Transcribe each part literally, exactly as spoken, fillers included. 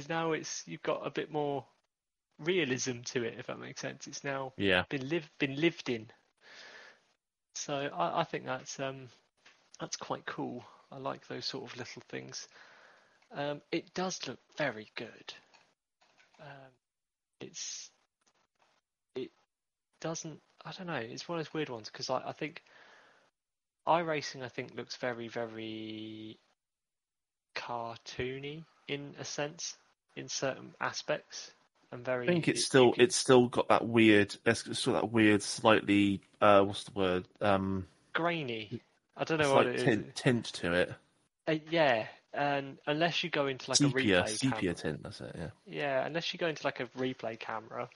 because now it's you've got a bit more realism to it, if that makes sense. It's now Yeah. been lived been lived in. So I, I think that's um that's quite cool. I like those sort of little things. Um, it does look very good. Um, it's it doesn't. I don't know. It's one of those weird ones because I, I think iRacing I think looks very very cartoony in a sense in certain aspects and very. I think it's It, you still can it's still got that weird, it's still that weird, slightly uh, what's the word? Um, grainy. I don't a know what slight it is. tint tint to it. Uh, yeah, and unless you go into like a Sepia, replay sepia camera, tint. That's it. Yeah. yeah, unless you go into like a replay camera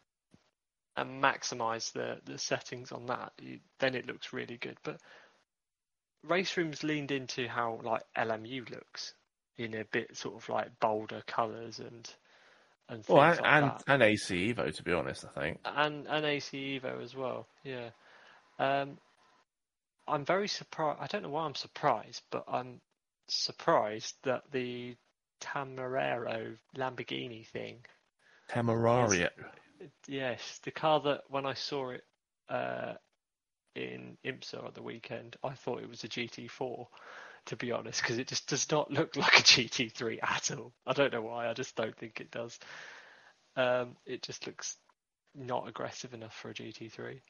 and maximize the the settings on that, you, then it looks really good. But Race Room's leaned into how like L M U looks in a bit sort of like bolder colours and and Well, things and like and, that, and A C Evo, to be honest, I think. and and A C Evo as well. Yeah, um, I'm very surprised. I don't know why I'm surprised, but I'm surprised that the Tamarero Lamborghini thing is, Temerario. yes, the car that when I saw it uh, in IMSA on the weekend, I thought it was a G T four, to be honest, because it just does not look like a G T three at all. I don't know why, I just don't think it does. Um, it just looks not aggressive enough for a G T three.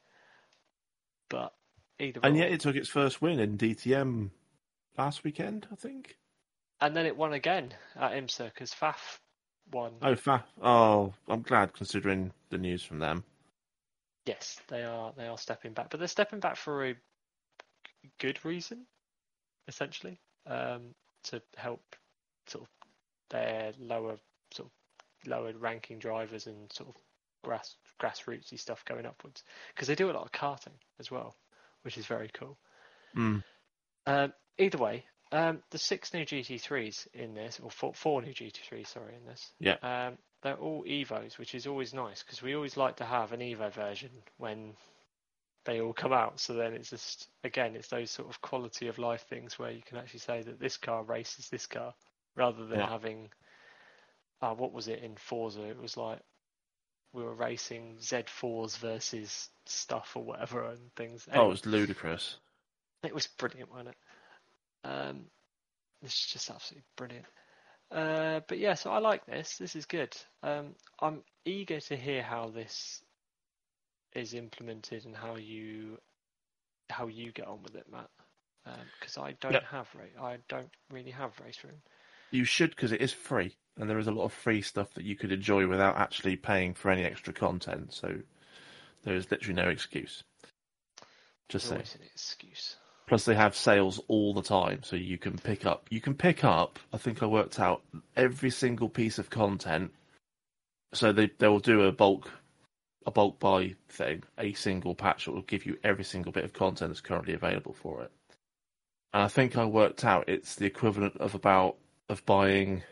But either And or. yet it took its first win in D T M last weekend, I think. And then it won again at IMSA because F A F won. Oh, fa- oh, I'm glad considering the news from them. Yes, they are. They are stepping back, but they're stepping back for a good reason, essentially, um, to help sort of their lower sort of lower ranking drivers and sort of grass grassrootsy stuff going upwards because they do a lot of karting as well, which is very cool. Mm. Um, either way, um, the six new G T threes in this, or four, four new G T threes, sorry, in this. Yeah. Um, they're all Evos, which is always nice because we always like to have an Evo version when they all come out. So then it's just, again, it's those sort of quality of life things where you can actually say that this car races this car rather than Yeah. having, uh, what was it in Forza? It was like we were racing Z fours versus stuff or whatever and things. Oh, it Anyway, was ludicrous. it was brilliant, wasn't it? Um, it's just absolutely brilliant. Uh, but yeah, so I like this. This is good. Um, I'm eager to hear how this is implemented and how you how you get on with it, Matt. Because um, I don't Yeah. have I don't really have Race Room. You should, because it is free, and there is a lot of free stuff that you could enjoy without actually paying for any extra content. So there is literally no excuse. Just There's saying. always an excuse. Plus, they have sales all the time, so you can pick up. You can pick up. I think I worked out every single piece of content. So they they will do a bulk a bulk buy thing, a single patch that will give you every single bit of content that's currently available for it. And I think I worked out it's the equivalent of about of buying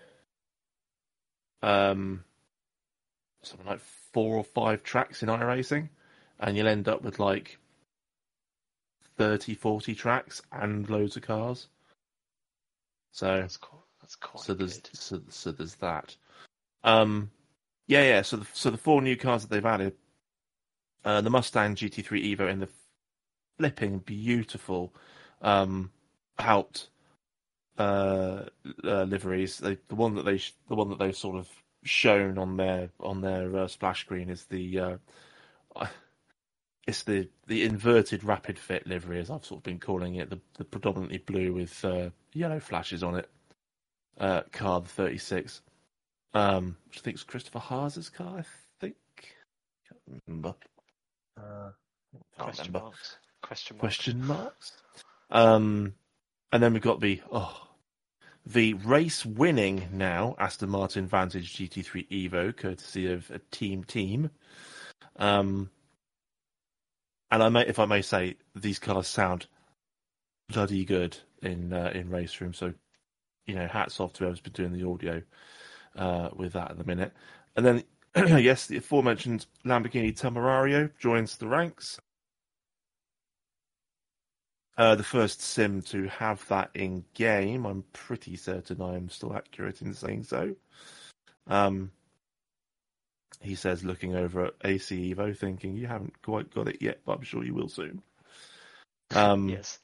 um something like four or five tracks in iRacing, and you'll end up with like thirty, forty tracks and loads of cars. So That's quite, that's quite so there's good. so, so there's that. Um, yeah, yeah. So the so the four new cars that they've added, uh, the Mustang G T three Evo in the flipping beautiful, um, Hout uh, uh, liveries. They, the one that they the one that they've sort of shown on their on their uh, splash screen is the uh, it's the the inverted rapid fit livery, as I've sort of been calling it, the the predominantly blue with uh, yellow flashes on it. Uh, car the thirty-six, um, which I think is Christopher Haas's car. I think can't remember. Uh, can't Question remember. marks. Question marks. Question marks. Um, and then we've got the oh the race winning now Aston Martin Vantage G T three Evo, courtesy of a Team Team. Um, and I may, if I may say, these cars sound bloody good in uh, in race room. So, you know, hats off to whoever's been doing the audio uh, with that at the minute. And then, yes, the aforementioned Lamborghini Temerario joins the ranks. Uh, the first sim to have that in game. I'm pretty certain I am still accurate in saying so. Um, he says, looking over at A C Evo, thinking, you haven't quite got it yet, but I'm sure you will soon. Um, Yes.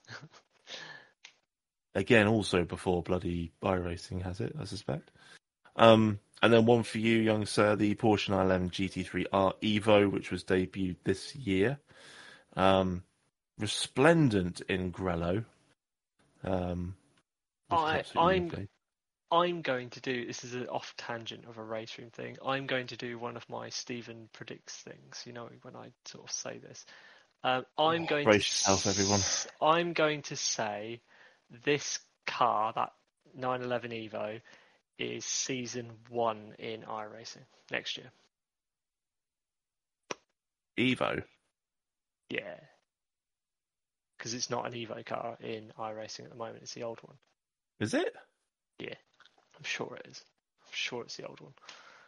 Again, also before bloody iRacing has it, I suspect. Um, and then one for you, young sir, the Porsche nine eleven G T three R Evo, which was debuted this year. Um, resplendent in Grello. Um, which is I absolutely I'm lovely. I'm going to do this is an off tangent of a race room thing. I'm going to do one of my Stephen predicts things. You know when I sort of say this. Um, I'm Oh, going to brace yourself, everyone. s- I'm going to say this car, that nine eleven Evo, is season one in iRacing next year. Evo. Yeah, because it's not an Evo car in iRacing at the moment. It's the old one. Is it? Yeah, I'm sure it is. I'm sure it's the old one.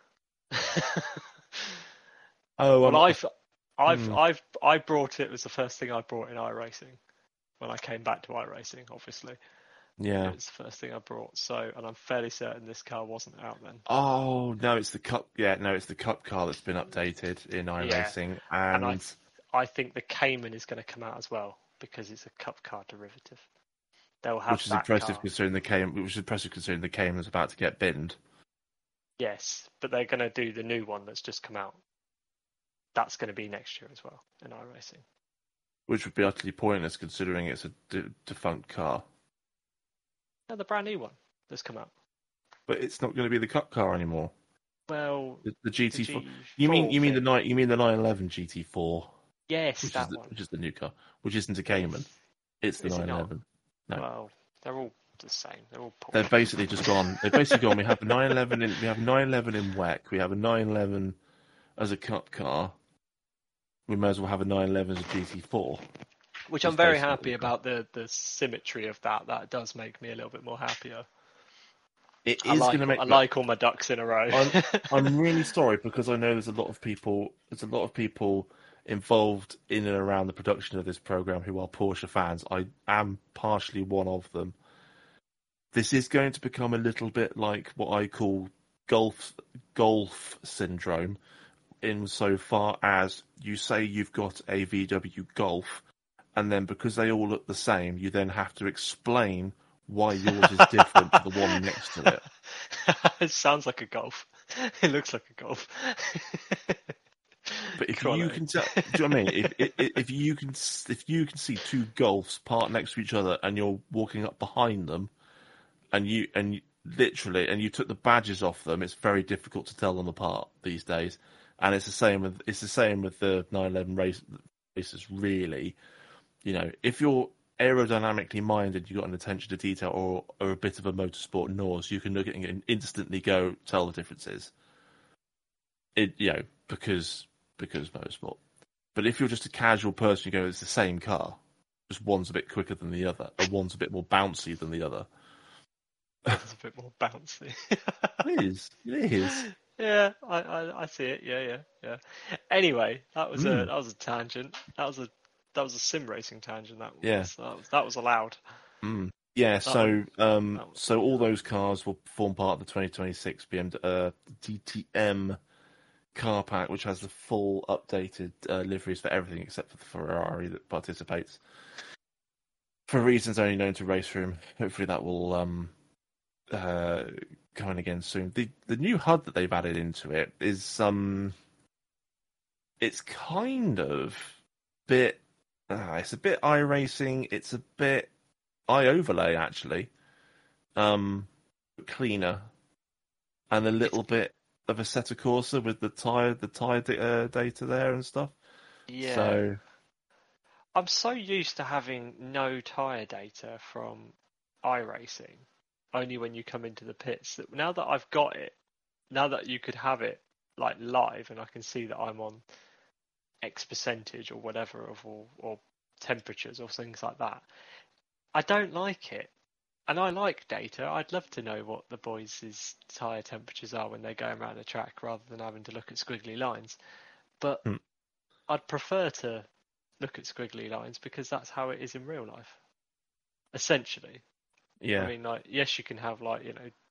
Oh, Well, um, I've, I've, hmm, I've, I brought it. It was the first thing I brought in iRacing when I came back to iRacing. Obviously, yeah. it was the first thing I brought. So, and I'm fairly certain this car wasn't out then. Oh no, it's the cup. Yeah, no, it's the cup car that's been updated in Yeah, iRacing, and I, and th- I think the Cayman is going to come out as well because it's a Cup car derivative. They'll have which is that impressive car. considering the Cayman, which is impressive considering the Cayman was about to get binned. Yes, but they're going to do the new one that's just come out. That's going to be next year as well in iRacing. Which would be utterly pointless considering it's a de- defunct car. No, the brand new one that's come out. But it's not going to be the cup car anymore. Well, The, the the G T four. G You mean four you mean the thing. nine? You mean the nine eleven G T four, Yes, which is that the, one. which is the new car, which isn't a Yes. Cayman. It's the Is it nine not? eleven. No, Well, they're all the same. They're all Porsche. they've basically just gone. They've basically gone. We have a nine eleven in. We have a nine eleven in W E C. We have a nine eleven as a cup car. We may as well have a nine eleven as a G T four. Which That's I'm very basically what happy they've done. about the, the symmetry of that. That does make me a little bit more happier. It I is going to like make. I Look, like all my ducks in a row. I'm I'm really sorry because I know there's a lot of people. There's a lot of people involved in and around the production of this program who are Porsche fans. I am partially one of them. This is going to become a little bit like what I call golf golf syndrome, insofar as you say you've got a V W Golf, and then because they all look the same, you then have to explain why yours is different to the one next to it. It sounds like a golf. It looks like a golf. But if you Quality. can tell, do you know what I mean? If, if if you can if you can see two Golfs parked next to each other and you're walking up behind them, and you and you, literally and you took the badges off them, it's very difficult to tell them apart these days. And it's the same with it's the same with the nine eleven race races. Really, you know, if you're aerodynamically minded, you've got an attention to detail, or or a bit of a motorsport nose, you can look at it and instantly go tell the differences. It you know because because motorsport. But if you're just a casual person, you go, it's the same car, just one's a bit quicker than the other, and one's a bit more bouncy than the other. It's a bit more bouncy. It is. It is. Yeah, I, I, I see it. Yeah, yeah, yeah. Anyway, that was a Mm, that was a tangent. That was a that was a sim racing tangent. That yeah. was that was that was allowed. Mm. Yeah. That one. So, um, That was so all those cars will form part of the twenty twenty-six B M W uh, D T M car pack, which has the full updated uh, liveries for everything except for the Ferrari that participates. For reasons only known to Race Room, hopefully that will um, uh, come in again soon. The the new H U D that they've added into it is um, it's kind of bit. Uh, it's a bit iRacing. It's a bit iOverlay actually. Um, cleaner and a it's little bit of Assetto Corsa with the tire the tire uh, data there and stuff. yeah. So I'm so used to having no tyre data from iRacing, only when you come into the pits. That now that I've got it, now that you could have it like live, and I can see that I'm on X percentage or whatever of or, or temperatures or things like that. I don't like it. And I like data. I'd love to know what the boys' tyre temperatures are when they're going around the track rather than having to look at squiggly lines. But hmm, I'd prefer to look at squiggly lines because that's how it is in real life. Essentially. I yeah, mean, like, yes, you can have like, you know,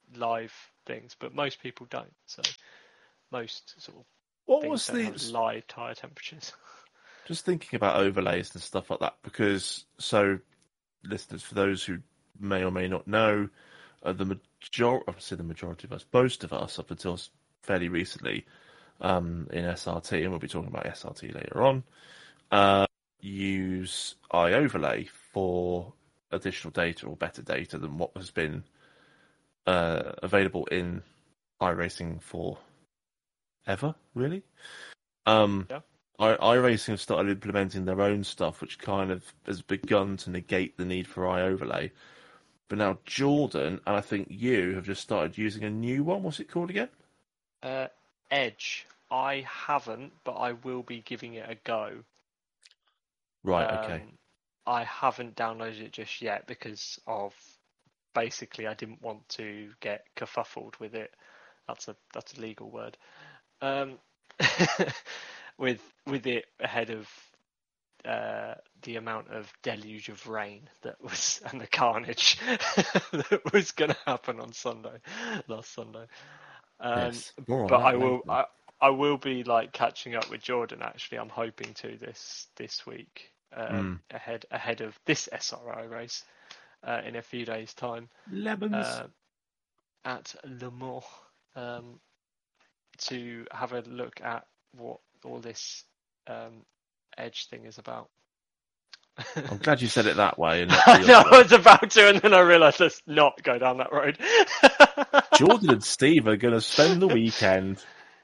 live things, but most people don't. So most sort of What things was don't the have live tyre temperatures. just thinking about overlays and stuff like that? Because so, listeners, for those who may or may not know, uh, the major I say the majority of us, most of us, up until fairly recently, um, in S R T, and we'll be talking about S R T later on, uh, use iOverlay for additional data or better data than what has been uh, available in iRacing for ever, really. Um, Yeah. I, iRacing have started implementing their own stuff, which kind of has begun to negate the need for iOverlay. But now Jordan, and I think you, have just started using a new one. What's it called again? Uh, Edge. I haven't, but I will be giving it a go. Right, Um, okay. I haven't downloaded it just yet because of basically I didn't want to get kerfuffled with it. That's a that's a legal word. Um, with with it ahead of uh, the amount of deluge of rain that was and the carnage that was going to happen on Sunday, last Sunday. Um, Yes, more on but that I will later. I, I will be like catching up with Jordan. Actually, I'm hoping to this this week um, Mm. ahead ahead of this S R I race uh, in a few days' time Lemons. uh, at Le Mans um, to have a look at what all this um, Edge thing is about. I'm glad you said it that way and not I the know other I way. was about to, and then I realised let's not go down that road. Jordan and Steve are going to spend the weekend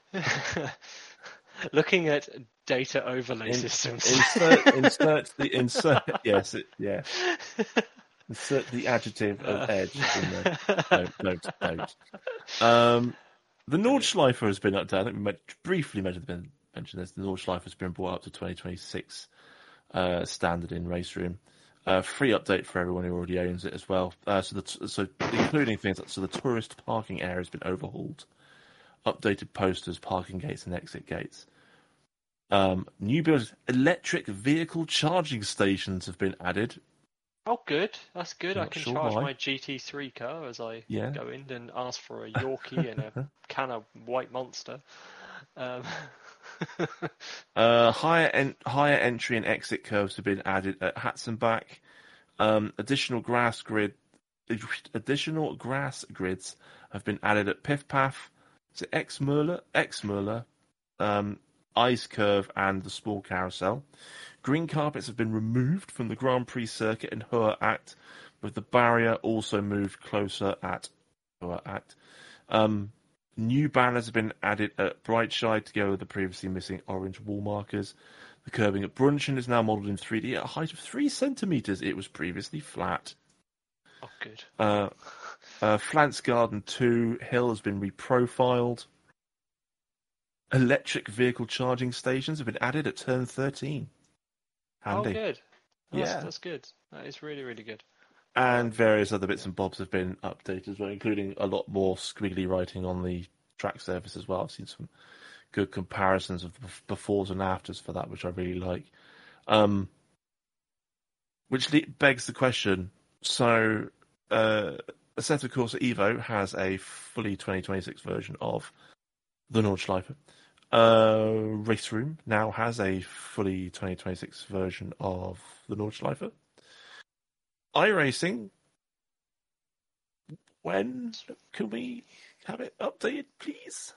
looking at data overlay in, systems. insert insert the insert yes it, yeah insert the adjective of Uh, edge in there. Don't don't don't. Um, the Nordschleifer has been updated. I think we might briefly mentioned mention this. The Nordschleifer has been brought up to twenty twenty-six uh, standard in Race Room. Uh, free update for everyone who already owns it as well. Uh, so, the, so including things like so the tourist parking area has been overhauled, updated posters, parking gates, and exit gates. Um, new builds, electric vehicle charging stations have been added. oh, good. That's good. I Not can sure charge why. my G T three car as I Yeah. go in and ask for a Yorkie and a can of White Monster. Um, Uh, higher en- higher entry and exit curves have been added at Hatzenbach. Um, additional grass grid, additional grass grids have been added at Piffpaff. Is it Exmerler? Exmerler, um, Ice Curve, and the small carousel. Green carpets have been removed from the Grand Prix circuit in Hoher Act, with the barrier also moved closer at Hoher Act. Um, New banners have been added at Brightside to go with the previously missing orange wall markers. The curbing at Brunchen is now modelled in three D at a height of three centimetres. It was previously flat. oh, good. Uh, uh, Flants Garden two Hill has been reprofiled. Electric vehicle charging stations have been added at turn thirteen. Oh, Handy. good. That's Yeah. that's good. That is really really good. And Um, various other bits and bobs have been updated as well, including a lot more squiggly writing on the track surface as well. I've seen some good comparisons of the befores and afters for that, which I really like. Um, which le- begs the question: so, uh, Assetto Corsa Evo has a fully twenty twenty-six version of the Nordschleife. Uh, Race Room now has a fully twenty twenty-six version of the Nordschleife. iRacing, when can we have it updated, please?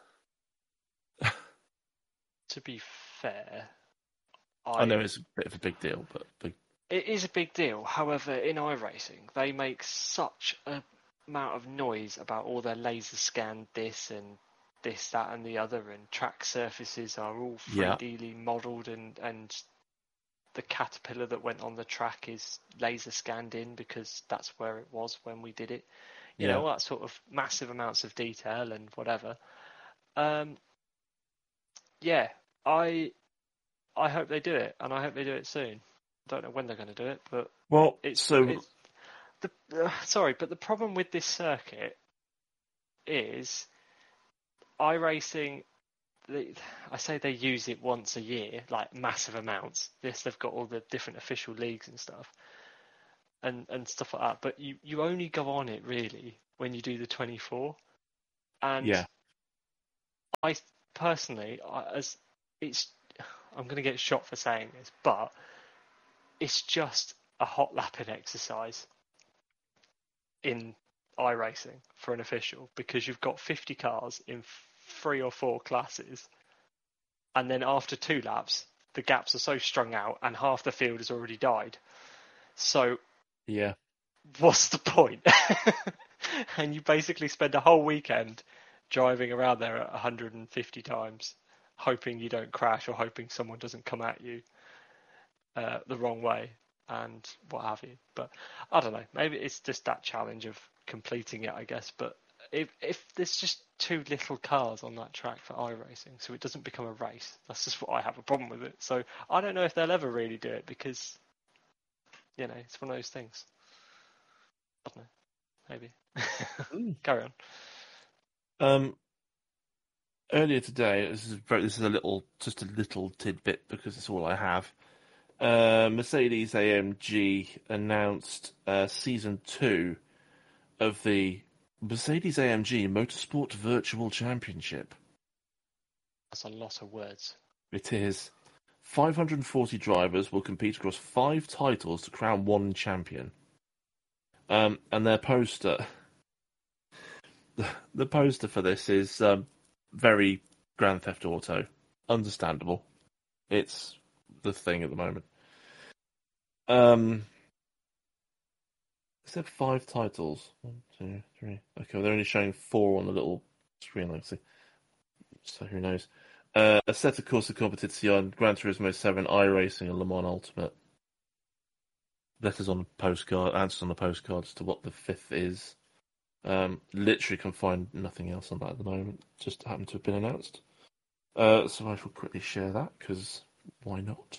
to be fair, I know I it's a bit of a big deal, but big... it is a big deal. However, in iRacing, they make such a amount of noise about all their laser scanned this and this, that, and the other, and track surfaces are all Yeah. three D modelled, and and the caterpillar that went on the track is laser scanned in because that's where it was when we did it. You Yeah. know, all that sort of massive amounts of detail and whatever. Um, yeah, I I hope they do it, and I hope they do it soon. Don't know when they're going to do it, but Well, it's so it's the uh, sorry, but the problem with this circuit is iRacing. They, I say they use it once a year, like massive amounts. This they've got all the different official leagues and stuff. and, and stuff like that. But you, you only go on it really when you do the twenty-four. And Yeah. I personally, I, as it's, I'm going to get shot for saying this, but it's just a hot lapping exercise in iRacing for an official, because you've got fifty cars in three or four classes, and then after two laps the gaps are so strung out and half the field has already died, so Yeah. what's the point? And you basically spend a whole weekend driving around there at one hundred fifty times hoping you don't crash or hoping someone doesn't come at you uh, the wrong way and what have you. But I don't know, maybe it's just that challenge of completing it, I guess. But if if there's just too little cars on that track for iRacing, so it doesn't become a race, that's just what I have a problem with it. So I don't know if they'll ever really do it, because, you know, it's one of those things. I don't know, maybe. Mm. Carry on. Um, earlier today, this is very, this is a little, just a little tidbit because it's all I have. Uh, Mercedes A M G announced uh, season two of the Mercedes A M G Motorsport Virtual Championship. That's a lot of words. It is five hundred forty drivers will compete across five titles to crown one champion. Um, and their poster, the, the poster for this is um, very Grand Theft Auto. Understandable. It's the thing at the moment. Um, is there five titles? One, two, three. Okay, they're only showing four on the little screen. Let's see. So who knows? Uh, Assetto Corsa Competizione, Gran Turismo seven, iRacing, and Le Mans Ultimate. Letters on the postcard, answers on the postcard as to what the fifth is. Um, literally can find nothing else on that at the moment. Just happened to have been announced. Uh, so I shall quickly share that, because why not?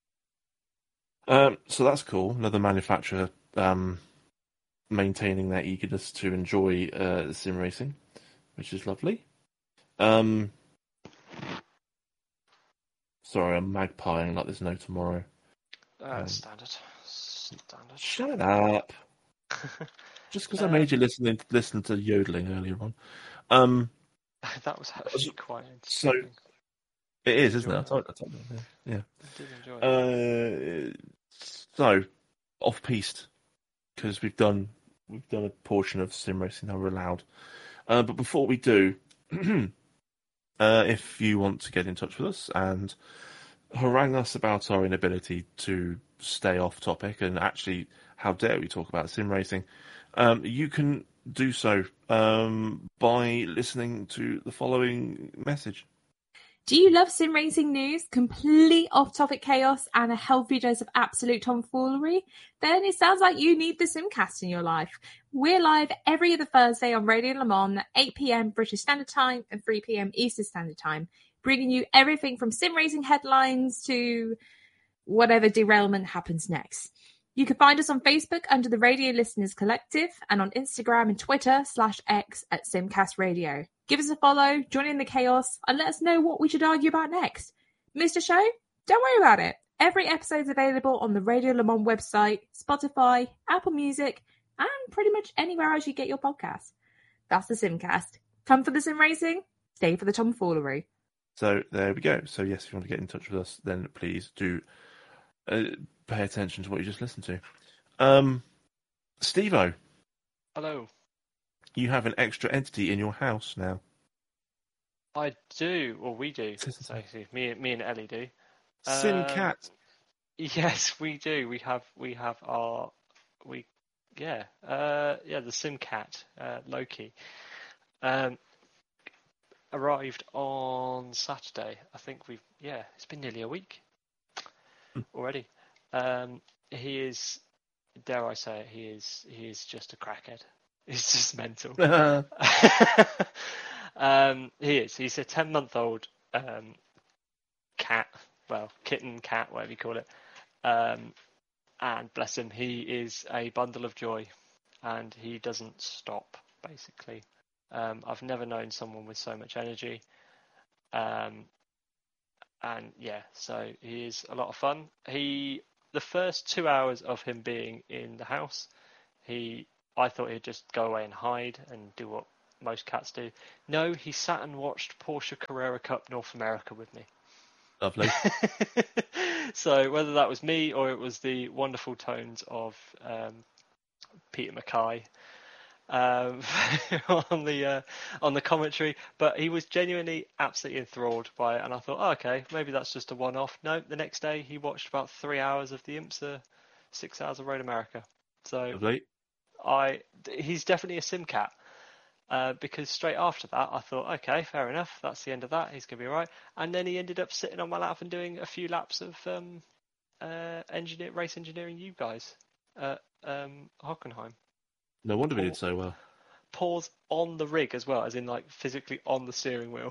Um, so that's cool. Another manufacturer um, maintaining their eagerness to enjoy uh, sim racing, which is lovely. Um, sorry, I'm magpieing like there's no tomorrow. Uh, Um, standard. Standard. Shut up. Just because I made you listen listen to yodeling earlier on. Um, that was actually quite so entertaining. it is, Enjoy isn't it? I that. told, I told you, yeah. yeah. I did enjoy it. Uh, so off piste, because we've done we've done a portion of sim racing that we're allowed. Uh, but before we do, uh, if you want to get in touch with us and harangue us about our inability to stay off topic, and actually, how dare we talk about sim racing, um, you can do so um, by listening to the following message. Do you love sim racing news, complete off-topic chaos, and a healthy dose of absolute tomfoolery? Then it sounds like you need the Simcast in your life. We're live every other Thursday on Radio Le Mans at eight p.m. British Standard Time and three p.m. Eastern Standard Time, bringing you everything from sim racing headlines to whatever derailment happens next. You can find us on Facebook under the Radio Listeners Collective, and on Instagram and Twitter slash X at Simcast Radio. Give us a follow, join in the chaos, and let us know what we should argue about next. Missed a show? Don't worry about it. Every episode is available on the Radio Le Mans website, Spotify, Apple Music, and pretty much anywhere else you get your podcasts. That's the Simcast. Come for the sim racing, stay for the tomfoolery. So there we go. So yes, if you want to get in touch with us, then please do uh, pay attention to what you just listened to. Um, Steve-O. Hello. You have an extra entity in your house now. I do, or we do. Actually, me, me and Ellie do. Simcat. Um, yes, we do. We have, we have our, we, yeah, uh, yeah, the Simcat, uh, Loki, um, arrived on Saturday. I think we've, yeah, it's been nearly a week already. Um, he is, dare I say it, he is, he is just a crackhead. He's just mental. um, he is. He's a ten-month-old um, cat. Well, kitten, cat, whatever you call it. Um, and bless him, he is a bundle of joy, and he doesn't stop. Basically, um, I've never known someone with so much energy. Um, and yeah, so he is a lot of fun. He the first two hours of him being in the house, he I thought he'd just go away and hide and do what most cats do. No, he sat and watched Porsche Carrera Cup North America with me. Lovely. So whether that was me or it was the wonderful tones of um, Peter Mackay um, on the uh, on the commentary, but he was genuinely absolutely enthralled by it, and I thought, oh, okay, maybe that's just a one-off. No, the next day he watched about three hours of the IMSA, six hours of Road America. So Lovely. I he's definitely a sim cat. Uh, because straight after that, I thought, okay, fair enough. That's the end of that. He's going to be all right. And then he ended up sitting on my lap and doing a few laps of um, uh, engineer, race engineering you guys at um, Hockenheim. No wonder we did so well. Paws on the rig as well, as in like physically on the steering wheel.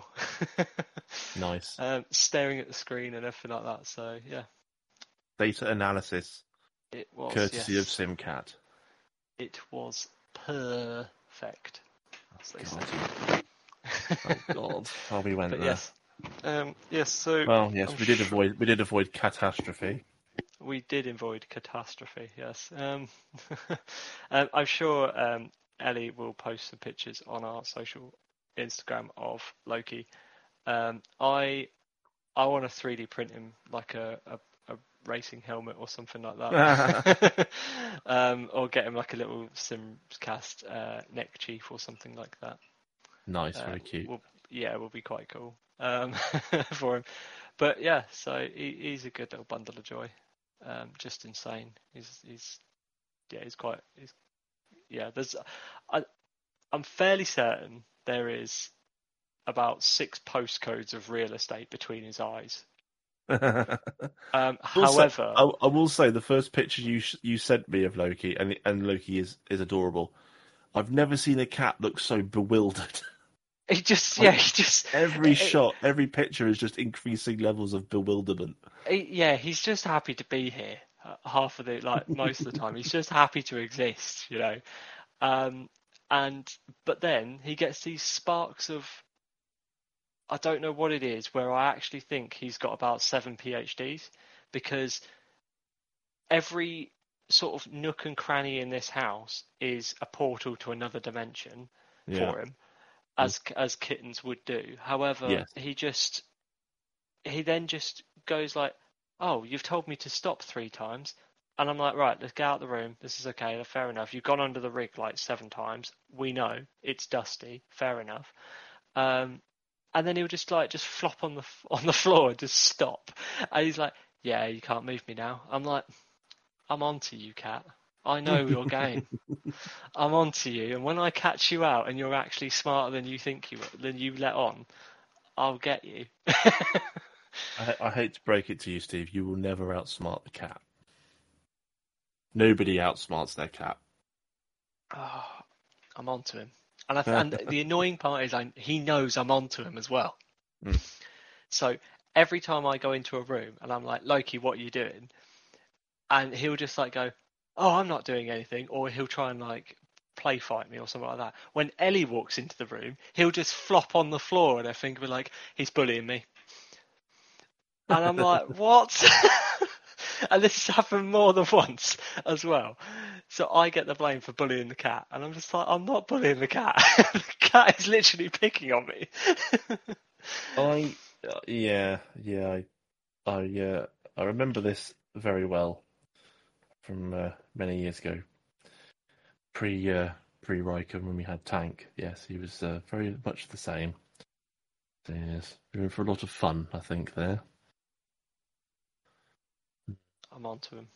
Nice. Um, staring at the screen and everything like that. So, yeah. Data analysis. It was, Courtesy yes. of SimCat. It was perfect. God. Oh God! How we went But there. yes, um, yes. So Well, yes, I'm we did sh- avoid we did avoid catastrophe. We did avoid catastrophe. Yes. Um, um, I'm sure um, Ellie will post some pictures on our social Instagram of Loki. Um, I I want to three D print him like a, a, a racing helmet or something like that, um, or get him like a little Simcast uh, neck chief or something like that. Nice, Uh, very cute. will, yeah, it will be quite cool um, for him. But yeah, so he, he's a good little bundle of joy. Um, just insane. He's he's yeah, he's quite. He's, yeah, there's. I I'm fairly certain there is about six postcodes of real estate between his eyes. Um, however, I, I will say the first picture you you sent me of Loki, and and Loki is, is adorable. I've never seen a cat look so bewildered. he just yeah, he just Every it, shot, every picture is just increasing levels of bewilderment. it, yeah, he's just happy to be here. Uh, half of the like most of the time, he's just happy to exist, you know. Um, and but then he gets these sparks of. I don't know what it is, where I actually think he's got about seven PhDs, because every sort of nook and cranny in this house is a portal to another dimension Yeah. for him, as as kittens would do. However, Yes. he just he then just goes like, "Oh, you've told me to stop three times," and I'm like, "Right, let's get out of the room. This is okay. Fair enough. You've gone under the rig like seven times. We know it's dusty. Fair enough." Um, and then he'll just like just flop on the on the floor and just stop. And he's like, "Yeah, you can't move me now." I'm like, "I'm onto you, cat. I know your game. I'm onto you. And when I catch you out and you're actually smarter than you think you than you let on, I'll get you." I, I hate to break it to you, Steve. You will never outsmart the cat. Nobody outsmarts their cat. Oh, I'm onto him. And, I th- and the annoying part is I, he knows I'm onto him as well. Mm. So every time I go into a room and I'm like, "Loki, what are you doing?" And he'll just like go, "Oh, I'm not doing anything," or he'll try and like play fight me or something like that. When Ellie walks into the room, he'll just flop on the floor and I think we're like, he's bullying me. And I'm like, what? And this has happened more than once as well. So I get the blame for bullying the cat. And I'm just like, I'm not bullying the cat. The cat is literally picking on me. I, uh, yeah, yeah, I, I, uh, I remember this very well from uh, many years ago. Pre, uh, pre Riker when we had Tank. Yes, he was uh, very much the same. So, yes, we were in for a lot of fun, I think, there. I'm onto him.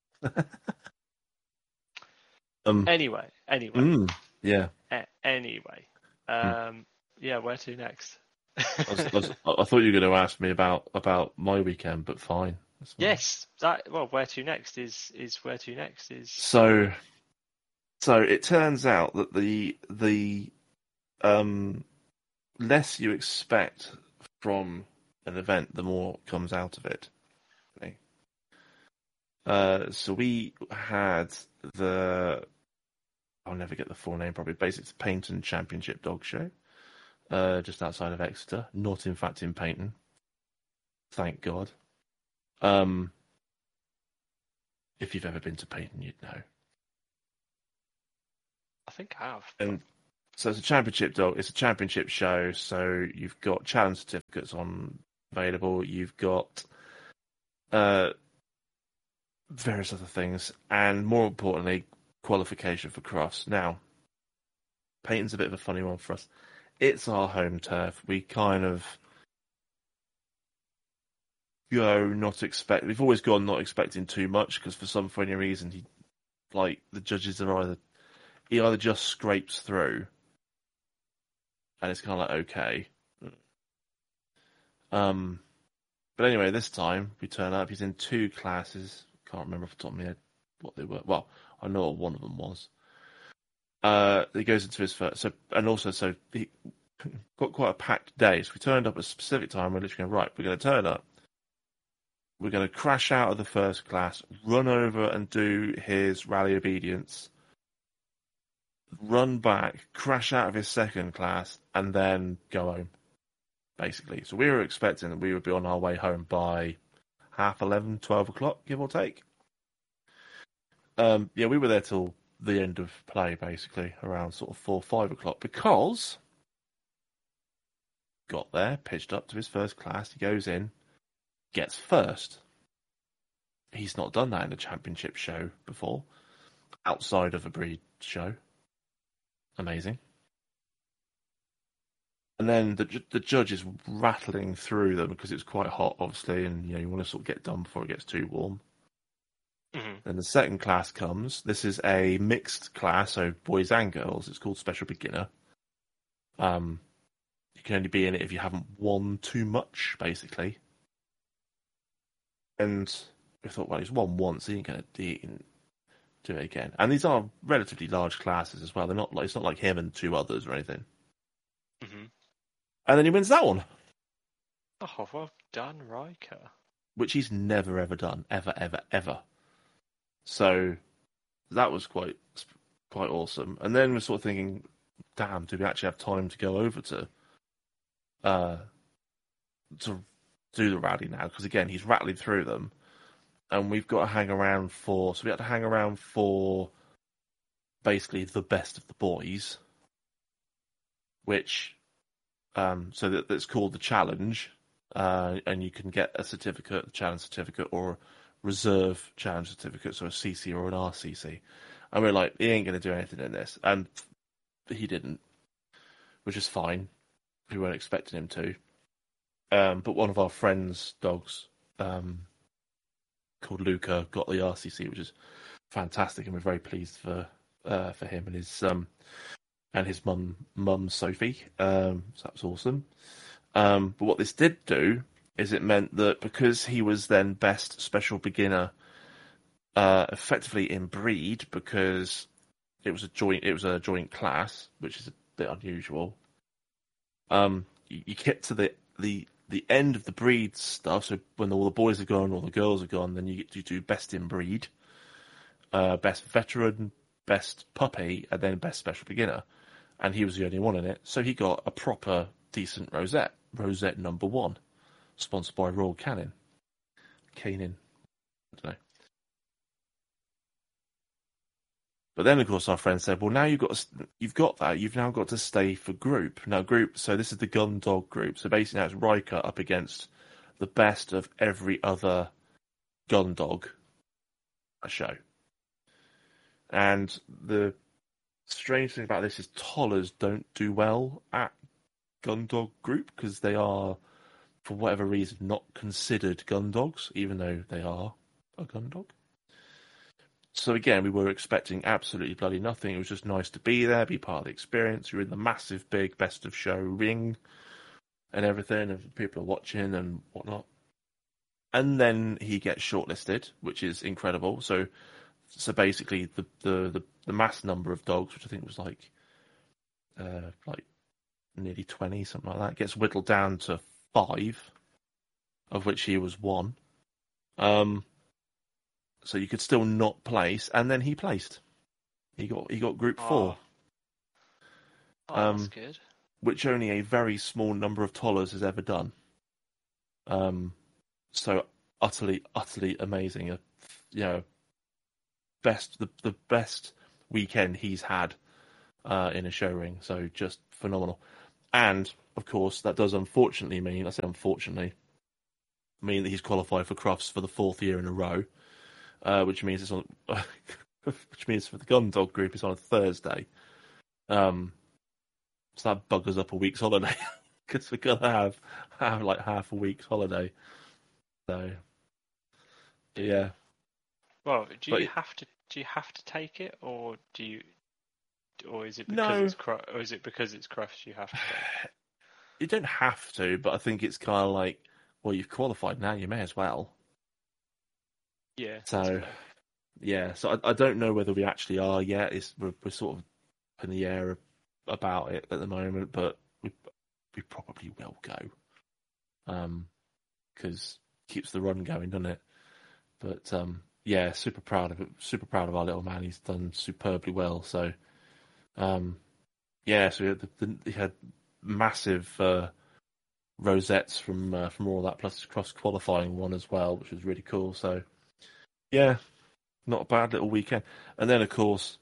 um, Anyway, anyway. mm, yeah. A- anyway. Um, mm. Yeah, where to next? I, was, I, was, I thought you were going to ask me about, about my weekend, but fine. Yes, that well, where to next is is where to next is. So, so it turns out that the the um, less you expect from an event, the more comes out of it. Okay. Uh, so we had the I'll never get the full name probably. Basically, it's Paignton Championship Dog Show, uh, just outside of Exeter. Not in fact in Paignton. Thank God. Um, If you've ever been to Payton, you'd know. I think I have. And so it's a championship dog. It's a championship show. So you've got challenge certificates on available. You've got uh, various other things, and more importantly, qualification for cross. Now, Payton's a bit of a funny one for us. It's our home turf. We kind of go not expect. We've always gone not expecting too much because for some funny reason, he like the judges are either he either just scrapes through, and it's kind of like okay. Um, but anyway, this time we turn up. He's in two classes. Can't remember off the top of my head what they were. Well, I know what one of them was. Uh, he goes into his first. So and also so he got quite a packed day. So we turned up at a specific time. We're literally going right. We're going to turn up. We're going to crash out of the first class, run over and do his rally obedience, run back, crash out of his second class, and then go home, basically. So we were expecting that we would be on our way home by half eleven, twelve o'clock, give or take. Um, yeah, we were there till the end of play, basically, around sort of four, five o'clock, because got there, pitched up to his first class, he goes in, gets first. He's not done that in a championship show before, outside of a breed show. Amazing. And then the the judge is rattling through them because it's quite hot, obviously, and you know you want to sort of get done before it gets too warm. Mm-hmm. Then the second class comes. This is a mixed class, so boys and girls. It's called Special Beginner. Um, you can only be in it if you haven't won too much, basically. And we thought, well, he's won once, he ain't going to do it again. And these are relatively large classes as well. They're not like it's not like him and two others or anything. Mm-hmm. And then he wins that one, Oh, well done, Riker. which he's never ever done, ever, ever, ever. So that was quite quite awesome. And then we're sort of thinking, damn, do we actually have time to go over to uh to do the rally now? Because again, he's rattling through them. And we've got to hang around for, so we had to hang around for basically the best of the boys, which, um, so that, that's called the challenge, uh, and you can get a certificate, a challenge certificate, or reserve challenge certificate, so a C C or an R C C. And we're like, he ain't going to do anything in this. And he didn't, which is fine. We weren't expecting him to. Um, but one of our friends' dogs, um, called Luca, got the R C C, which is fantastic, and we're very pleased for uh, for him and his um and his mum mum Sophie. Um, so that was awesome. Um, but what this did do is it meant that because he was then best special beginner, uh, effectively in breed, because it was a joint it was a joint class, which is a bit unusual. Um, you, you get to the the the end of the breed stuff, so when all the boys are gone, all the girls are gone, then you get to do best in breed, uh, best veteran, best puppy, and then best special beginner. And he was the only one in it, so he got a proper decent rosette, rosette number one, sponsored by Royal Canin, Canin, I don't know. But then, of course, our friend said, "Well, now you've got to, you've got that. You've now got to stay for group now. Group. So this is the gun dog group. So basically, now it's Riker up against the best of every other gun dog show. And the strange thing about this is tollers don't do well at gun dog group because they are, for whatever reason, not considered gun dogs, even though they are a gun dog. So again, we were expecting absolutely bloody nothing. It was just nice to be there, be part of the experience. You're in the massive, big best of show ring and everything, and people are watching and whatnot. And then he gets shortlisted, which is incredible. So, so basically, the the the, the mass number of dogs, which I think was like, uh, like nearly twenty, something like that, gets whittled down to five, of which he was one. Um. So you could still not place, and then he placed. He got he got group Oh. four, Oh, Um, that's good. which only a very small number of tollers has ever done. Um, so utterly, utterly amazing. A, you know, best the, the best weekend he's had uh, in a show ring. So just phenomenal. And of course, that does unfortunately mean I say unfortunately mean that he's qualified for Crufts for the fourth year in a row, uh, which means it's on which means for the Gundog group it's on a Thursday. Um, so that buggers up a week's holiday because we're gonna have have like half a week's holiday. So yeah. Well, do But you have to do you have to take it, or do you, or is it because No. it's Cru- or is it because it's Crufts you have to take it? You don't have to, but I think it's kind of like, well, you've qualified now, you may as well. Yeah. that's So, fair. yeah, so I, I don't know whether we actually are yet. It's we're, we're sort of up in the air about it at the moment, but we we probably will go, um, because it keeps the run going, doesn't it? But um, yeah, super proud of it. Super proud of our little man. He's done superbly well. So, um, yeah, so he had, the, he had massive uh, rosettes from uh, from all that, plus cross qualifying one as well, which was really cool. So, yeah, not a bad little weekend. And then, of course,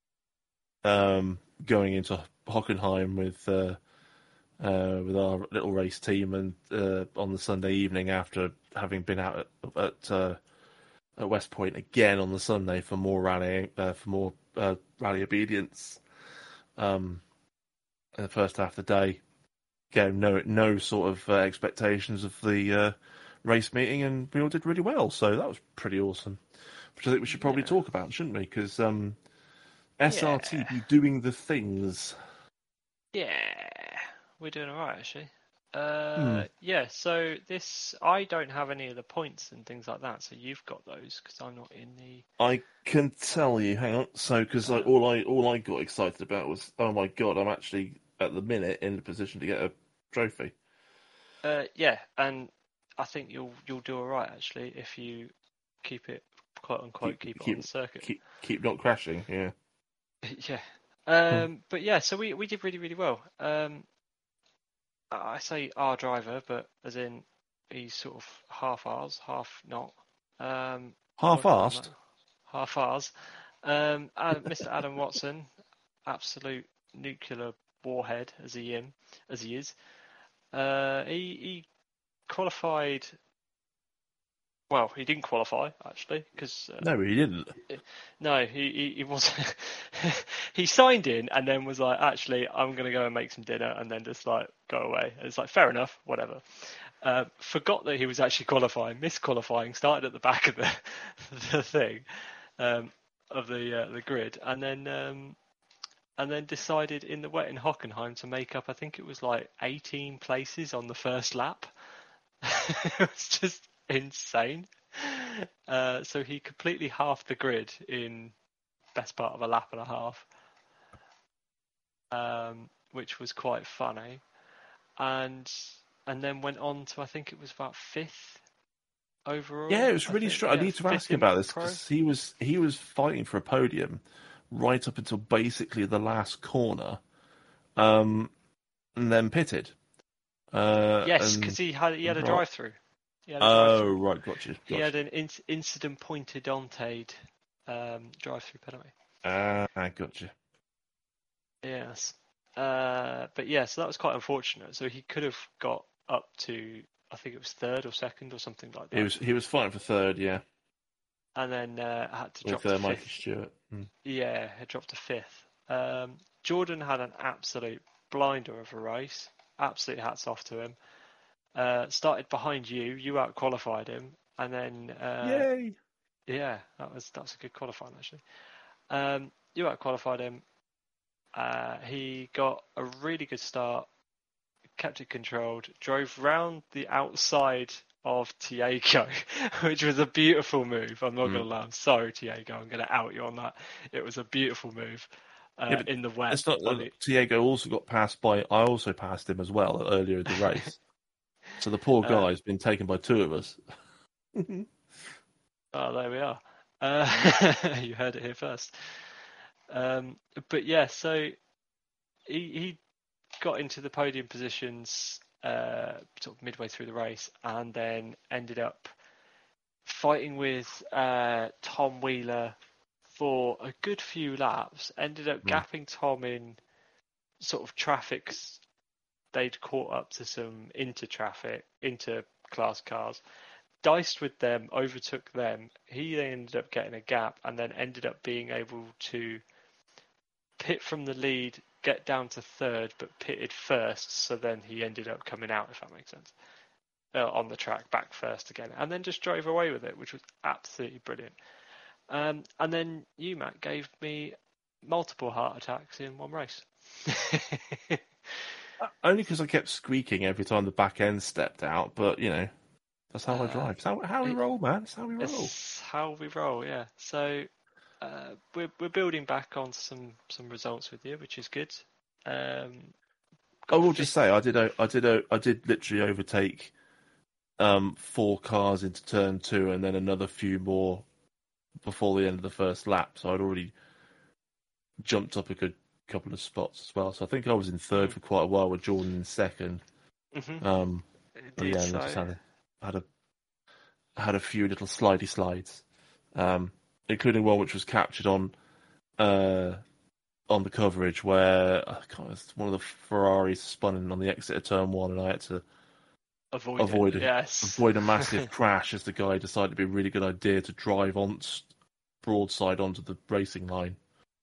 um, going into Hockenheim with uh, uh, with our little race team, and uh, on the Sunday evening after having been out at at, uh, at West Point again on the Sunday for more rallying, uh, for more uh, rally obedience. Um, in the first half of the day, again, no no sort of uh, expectations of the uh, race meeting, and we all did really well. So that was pretty awesome. Which I think we should probably Yeah. talk about, shouldn't we? Because um, S R T Yeah. be doing the things. Yeah, we're doing all right actually. Hmm. Uh, yeah. So this, I don't have any of the points and things like that. So you've got those because I'm not in the. I can tell you. Hang on. So, because Um, all I all I got excited about was, oh my god, I'm actually at the minute in the position to get a trophy. uh, yeah, and I think you'll you'll do all right actually if you keep it quote unquote Keep keep it on keep the circuit. keep keep not crashing. Yeah. Yeah. Hmm. Um, but yeah, so we we did really really well. Um, I say our driver, but as in he's sort of half ours, half not. Um, working on that. Half-assed. Half ours. Um, Ad- Mister Adam Watson, absolute nuclear warhead as he am, as he is. Uh, he he qualified. Well, he didn't qualify actually because uh, No, he didn't. no, he he, he was he signed in and then was like, actually, I'm gonna go and make some dinner and then just like go away. And it's like fair enough, whatever. Uh, forgot that he was actually qualifying, misqualifying, started at the back of the the thing um, of the uh, the grid, and then um, and then decided in the wet in Hockenheim to make up. I think it was like eighteen places on the first lap. It was just insane. Uh, so he completely halved the grid in best part of a lap and a half, um, which was quite funny. And and then went on to I think it was about fifth overall. Yeah, it was I really think strange. I yeah, need to fifth ask him in about this pro. because he was he was fighting for a podium right up until basically the last corner, um, and then pitted. Uh, Yes, and because he had he had a right. drive through. He had a drive Oh, through. right, gotcha. He gotcha. had an in- incident pointed onted um, drive through penalty. Ah, I gotcha. Yes. Uh, but yeah, so that was quite unfortunate. So he could have got up to, I think it was third or second or something like He that. was he was fighting for third, yeah, And then uh, had to drop with uh, to Mikey fifth. Stewart. Hmm. Yeah, had dropped to fifth. Um, Jordan had an absolute blinder of a race. Absolute hats off to him. Uh, started behind you. You out qualified him. And then, uh, Yay! yeah, that was that was a good qualifying actually. Um, you out qualified him. Uh, he got a really good start, kept it controlled, drove round the outside of Tiago, which was a beautiful move. I'm not Mm. going to lie. I'm sorry, Tiago. I'm going to out you on that. It was a beautiful move uh, Yeah, but in the wet. it's not. On Uh, the, Diego also got passed by. I also passed him as well earlier in the race. So the poor uh, guy's been taken by two of us. oh, there we are. Uh, you heard it here first. Um, but yeah, so he, he got into the podium positions uh, sort of midway through the race, and then ended up fighting with uh, Tom Wheeler for a good few laps, ended up Mm. gapping Tom in sort of traffic. They'd caught up to some inter-traffic, inter-class cars, diced with them, overtook them. He then ended up getting a gap and then ended up being able to pit from the lead, get down to third, but pitted first. So then he ended up coming out, if that makes sense, uh, on the track, back first again, and then just drove away with it, which was absolutely brilliant. Um, and then you, Matt, gave me multiple heart attacks in one race. Only because I kept squeaking every time the back end stepped out, but you know, that's how I Uh, drive. It's how, how we it- roll, man. It's how we roll. It's how we roll, yeah. So uh, we're we're building back on some some results with you, which is good. Um, I got will fifth- just say I did o- I did o- I did literally overtake um, four cars into turn two, and then another few more before the end of the first lap. So I'd already jumped up a good couple of spots as well. So I think I was in third Mm. for quite a while with Jordan in second. Mhm. Um, It but did yeah, and so. I just had a had a had a few little slidey slides, um, including one which was captured on uh, on the coverage where I can't, one of the Ferraris spun in on the exit of turn one, and I had to Avoid, avoid it. a, Yes. avoid a massive crash as the guy decided it'd be a really good idea to drive on broadside onto the racing line.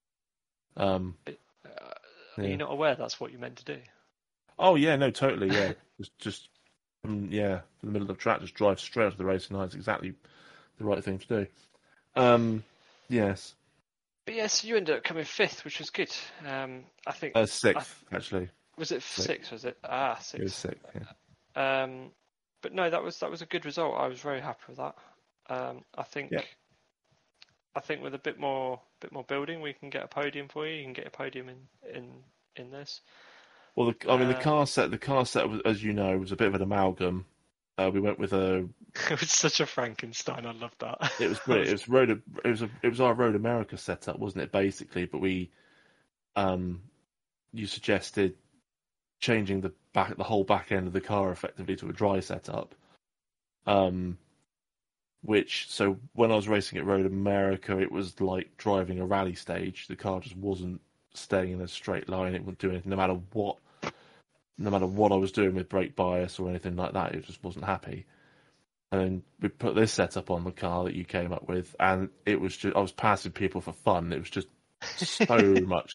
Um, Uh, yeah. Are you not aware that's what you meant to do? Oh yeah, no, totally, yeah. just, just um, yeah, in the middle of the track, just drive straight onto the racing line. It's exactly the right thing to do. Um, yes, But yes, you ended up coming fifth, which was good. Um, I think uh, sixth I, actually. was it Six. six? Was it ah It was six? sixth. Yeah. Um, but no, that was that was a good result. I was very happy with that. Um, I think Yeah. I think with a bit more bit more building, we can get a podium for you. You can get a podium in in in this. Well, the, I mean, the Uh, car set, the car set, was, as you know, was a bit of an amalgam. Uh, we went with a. It was such a Frankenstein. I love that. It was brilliant. It was road. It was a. It was our Road America setup, wasn't it? Basically, but we, um, you suggested changing the back, the whole back end of the car effectively to a dry setup. Um, which so when I was racing at Road America, it was like driving a rally stage. The car just wasn't staying in a straight line. It wouldn't do anything, no matter what. No matter what I was doing with brake bias or anything like that, it just wasn't happy. And then we put this setup on the car that you came up with, and it was just I was passing people for fun. It was just so much,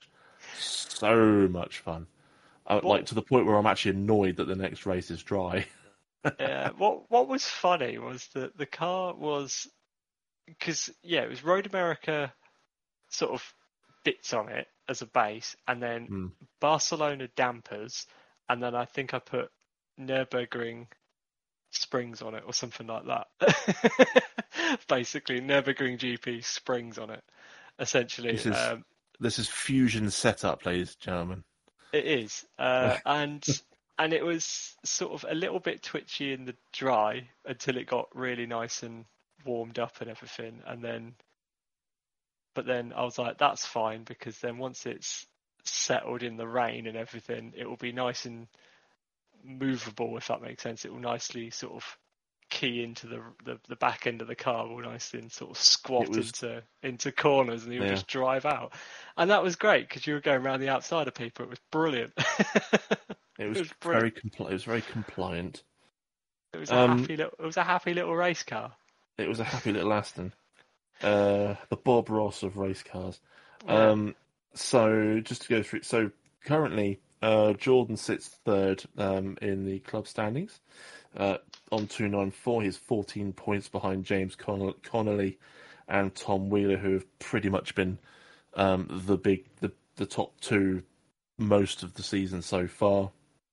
so much fun. I, like to the point where I'm actually annoyed that the next race is dry. Yeah. What What was funny was that the car was because yeah, it was Road America sort of bits on it as a base, and then Hmm. Barcelona dampers, and then I think I put Nürburgring springs on it or something like that. Basically, Nürburgring G P springs on it. Essentially, This is um, this is fusion setup, ladies and gentlemen. it is, uh, and and it was sort of a little bit twitchy in the dry until it got really nice and warmed up and everything, and then. But then I was like, that's fine, because then once it's settled in the rain and everything, it will be nice and movable, if that makes sense. It will nicely sort of key into the the, the back end of the car, will nicely and sort of squat was- into into corners, and you'll Yeah. just drive out. And that was great because you were going around the outside of people. It was brilliant. It was, It was very brilliant. compli- It was very compliant. It was a Um, happy little. It was a happy little race car. It was a happy little Aston. Uh, the Bob Ross of race cars. Yeah. Um, so just to go through, so currently uh, Jordan sits third um, in the club standings uh, on two ninety-four. He's fourteen points behind James Con- Connolly and Tom Wheeler, who have pretty much been um, the big the the top two most of the season so far.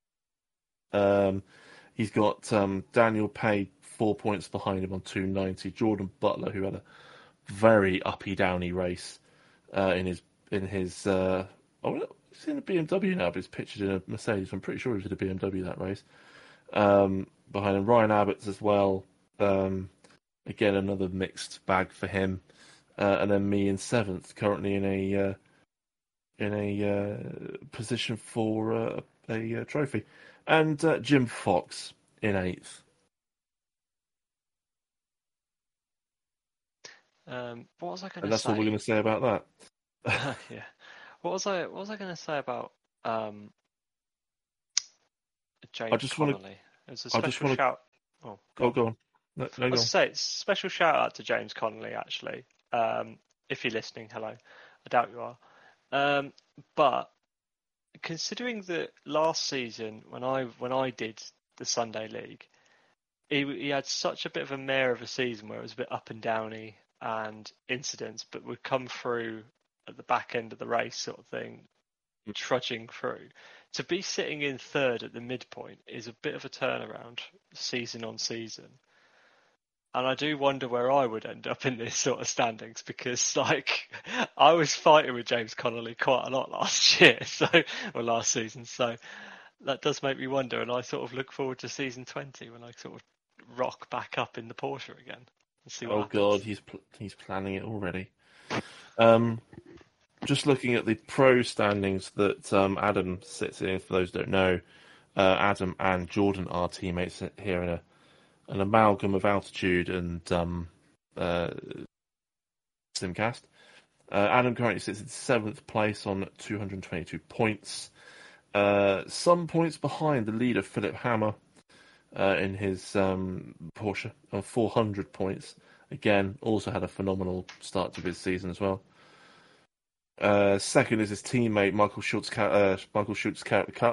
Um, he's got um, Daniel Pay four points behind him on two ninety. Jordan Butler, who had a very uppy downy race uh, in his in his. Uh, oh, he's in a B M W now, but he's pictured in a Mercedes. I'm pretty sure he was in a B M W that race. Um, behind him, Ryan Abbott's as well. Um, again, another mixed bag for him. Uh, and then me in seventh, currently in a uh, in a uh, position for uh, a, a trophy, and uh, Jim Fox in eighth. Um, what was I going And to that's say? all we're going to say about that. Yeah. What was I? What was I going to say about um, I James just want Connolly? It was a to. I just special want to. shout. Oh, go Oh, on. go on. No, no, I go was on. to say it's a special shout out to James Connolly. Actually, um, if you're listening, hello. I doubt you are. Um, but considering that last season when I when I did the Sunday League, he he had such a bit of a mare of a season where it was a bit up and downy and incidents, but would come through at the back end of the race, sort of thing, trudging through. To be sitting in third at the midpoint is a bit of a turnaround, season on season. And I do wonder where I would end up in this sort of standings because, like, I was fighting with James Connolly quite a lot last year, so or last season. So that does make me wonder, and I sort of look forward to season twenty when I sort of rock back up in the Porsche again and see what Oh happens. God, he's pl- he's planning it already. Um, just looking at the pro standings that um, Adam sits in. For those who don't know, uh, Adam and Jordan are teammates here in a an amalgam of altitude and um, uh, Simcast. Uh, Adam currently sits in seventh place on two hundred twenty-two points. Uh, some points behind the leader, Philip Hammer, uh, in his um, Porsche on four hundred points. Again, also had a phenomenal start to his season as well. Uh, second is his teammate Michael Schultz, uh, Michael Schultz Cattleback,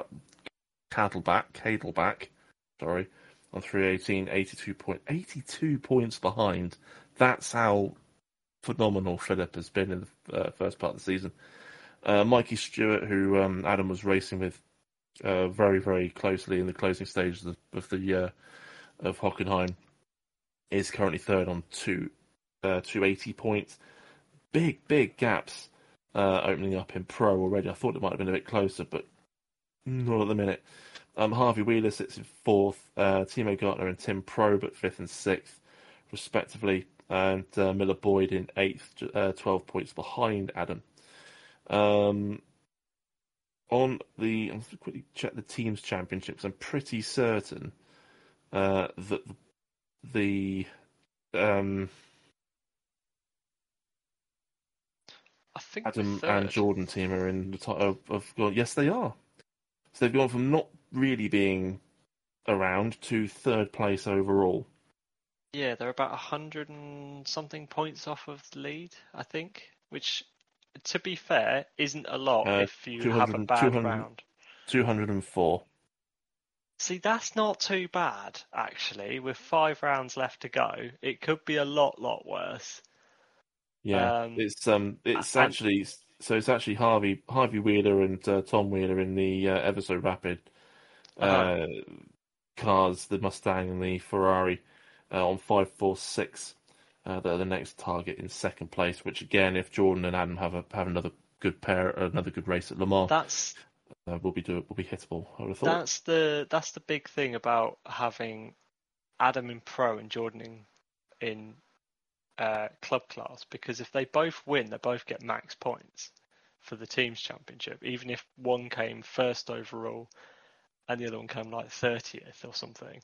Cattleback, sorry, on three eighteen, eighty-two point, eighty-two points behind. That's how phenomenal Philip has been in the uh, first part of the season. Uh, Mikey Stewart, who um, Adam was racing with uh, very, very closely in the closing stages of, of the uh, of Hockenheim, is currently third on two uh, two eighty points. Big, big gaps uh, opening up in pro already. I thought it might have been a bit closer, but not at the minute. Um, Harvey Wheeler sits in fourth. Uh, Timo Gartner and Tim Probe at fifth and sixth, respectively, and uh, Miller Boyd in eighth, uh, twelve points behind Adam. Um, on the, I'm going to quickly check the teams championships. I'm pretty certain uh, that the um, I think Adam we're and third. Jordan team are in the top of, of gone. Yes, they are. So they've gone from not really being around to third place overall. Yeah, they're about a hundred and something points off of the lead, I think, which, to be fair, isn't a lot Uh, if you two have a hundred, bad round. two hundred four. See, that's not too bad, actually. With five rounds left to go, it could be a lot, lot worse. Yeah, Um, it's um, it's and actually so it's actually Harvey Harvey Wheeler and uh, Tom Wheeler in the uh, ever so rapid uh-huh. uh, cars, the Mustang and the Ferrari, uh, on five four six. Uh, they're the next target in second place. Which again, if Jordan and Adam have a, have another good pair, another good race at Le Mans, that's uh, will be do will be hittable. I would have thought. that's the that's the big thing about having Adam in pro and Jordan in, in uh, club class, because if they both win, they both get max points for the teams championship, even if one came first overall and the other one came like thirtieth or something.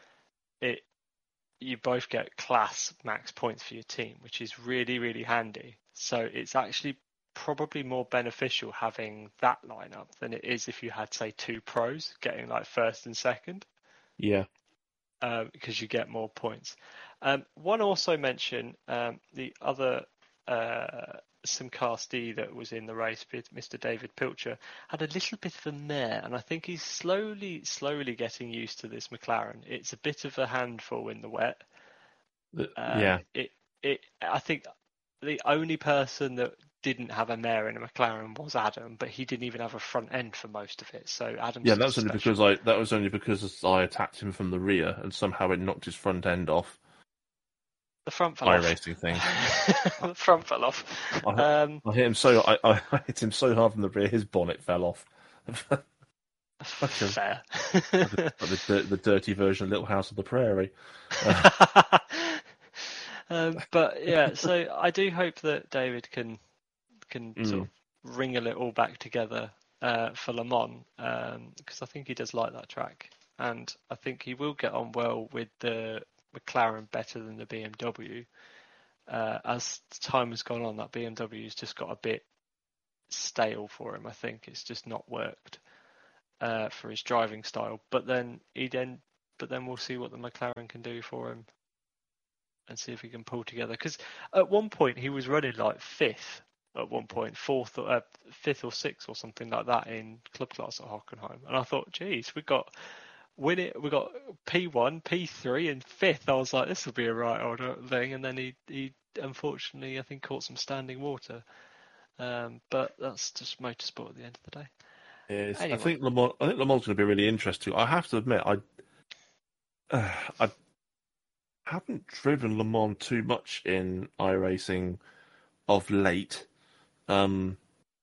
It you both get class max points for your team, which is really, really handy. So it's actually probably more beneficial having that lineup than it is if you had, say, two pros getting like first and second. Yeah. Um, because you get more points. Um, one also mentioned um, the other uh, Simcastee that was in the race, Mister David Pilcher, had a little bit of a mare, and I think he's slowly, slowly getting used to this McLaren. It's a bit of a handful in the wet. The, Um, yeah. It, it. I think the only person that didn't have a mare in a McLaren was Adam, but he didn't even have a front end for most of it. So Adam's Yeah, that just was only special. because I that was only because I attacked him from the rear and somehow it knocked his front end off. The front fell My off. racing thing. The front fell off. I, Um, I hit him so I, I hit him so hard from the rear, his bonnet fell off. fair. like the, like the, the dirty version of Little House of the Prairie. Uh, um, but yeah, so I do hope that David can can mm. sort of wrangle it all back together uh, for Le Mans, um, because I think he does like that track, and I think he will get on well with the McLaren better than the B M W. uh, as time has gone on, that B M W's just got a bit stale for him. I think it's just not worked uh, for his driving style. But then he then, but then we'll see what the McLaren can do for him, and see if he can pull together. Because at one point he was running like fifth. At one point, fourth or uh, fifth or sixth or something like that in club class at Hockenheim, and I thought, geez, we got win it. We got P one, P three, and fifth. I was like, this will be a right old thing. And then he, he unfortunately, I think, caught some standing water. Um, but that's just motorsport at the end of the day. Yes, Anyway. I think Le Mans. I think Le Mans is going to be really interesting. I have to admit, I uh, I haven't driven Le Mans too much in iRacing of late. Um,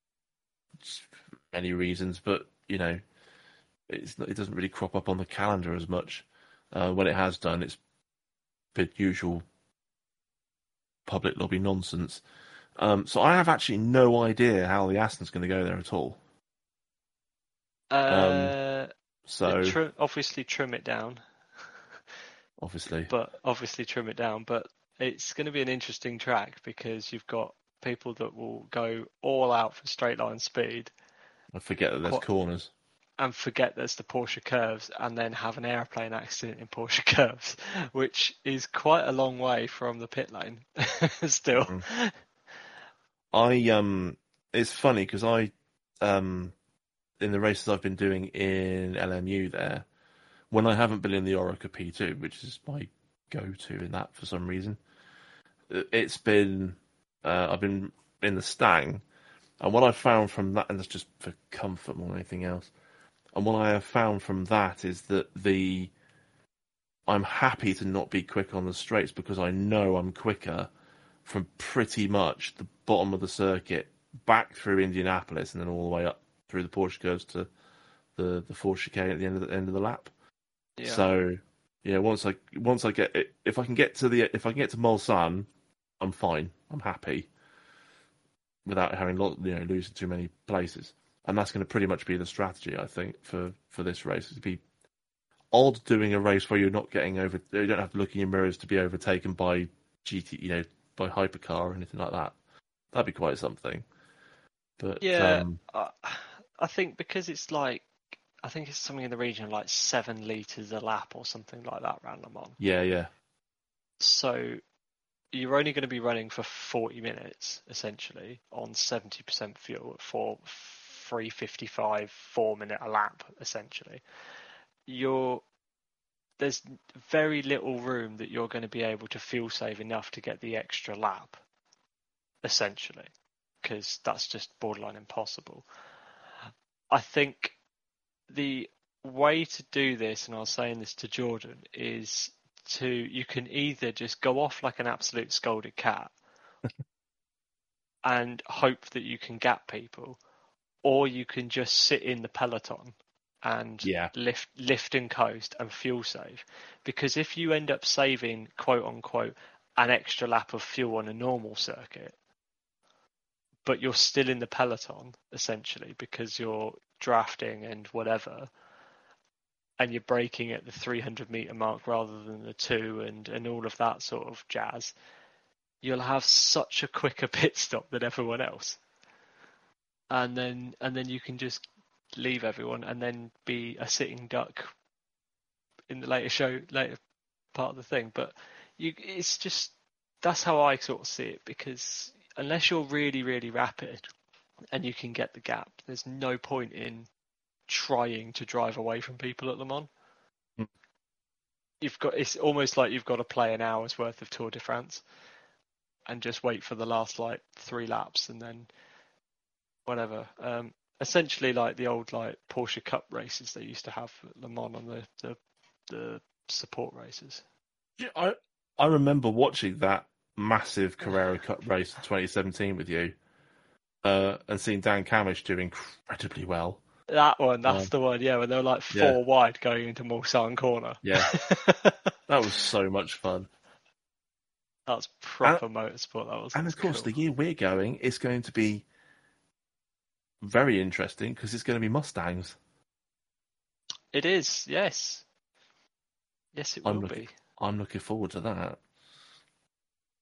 many reasons, but you know, it's not, it doesn't really crop up on the calendar as much. Uh, when it has done, it's been usual public lobby nonsense. Um, so I have actually no idea how the Aston's going to go there at all. Uh, um, so tr- obviously trim it down. obviously, but obviously trim it down. But it's going to be an interesting track because you've got people that will go all out for straight line speed. I forget that there's Qu- corners. And forget there's the Porsche curves, and then have an airplane accident in Porsche curves, which is quite a long way from the pit lane. Still, Mm-hmm. I um, it's funny because I um, in the races I've been doing in L M U there, when I haven't been in the Oreca P two, which is my go-to in that for some reason, it's been uh, I've been in the Stang, and what I've found from that, and that's just for comfort more than anything else, and what I have found from that is that the I'm happy to not be quick on the straights because I know I'm quicker from pretty much the bottom of the circuit back through Indianapolis and then all the way up through the Porsche curves to the the fourth chicane at the end of the end of the lap. yeah. So yeah, once I once I get if I can get to the if I can get to Mulsanne, I'm fine. I'm happy without having you know losing too many places, and that's going to pretty much be the strategy I think for for this race. It'd be odd doing a race where you're not getting over. You don't have to look in your mirrors to be overtaken by G T, you know, by hypercar or anything like that. That'd be quite something. But yeah, um, I, I think because it's like I think it's something in the region of like seven liters a lap or something like that around Le Mans. yeah, yeah. So you're only going to be running for forty minutes essentially on seventy percent fuel for three fifty-five, four minute a lap essentially. You're there's very little room that you're going to be able to fuel save enough to get the extra lap, essentially, because that's just borderline impossible. I think the way to do this, and I was saying this to Jordan, is to you can either just go off like an absolute scolded cat and hope that you can gap people, or you can just sit in the peloton and Yeah. lift lift and coast and fuel save. Because if you end up saving, quote unquote, an extra lap of fuel on a normal circuit, but you're still in the peloton, essentially, because you're drafting and whatever, and you're braking at the three hundred metre mark rather than the two and, and all of that sort of jazz, you'll have such a quicker pit stop than everyone else. And then and then you can just leave everyone and then be a sitting duck in the later show, later part of the thing. But you, it's just, that's how I sort of see it, because unless you're really, really rapid and you can get the gap, there's no point in trying to drive away from people at Le Mans. Mm. You've got, it's almost like you've got to play an hour's worth of Tour de France and just wait for the last like three laps and then whatever. Um, essentially like the old like Porsche Cup races they used to have at Le Mans on the, the, the support races. Yeah, I I remember watching that massive Carrera Cup race in twenty seventeen with you, uh, and seeing Dan Camish do incredibly well. That one, that's Um, the one, yeah, when they were like four yeah. wide going into Mulsanne corner. Yeah, that was so much fun. That's proper and, motorsport. That was, and was of course, cool. the year we're going is going to be very interesting because it's going to be Mustangs. It is, yes, yes, it will I'm looking, be. I'm looking forward to that.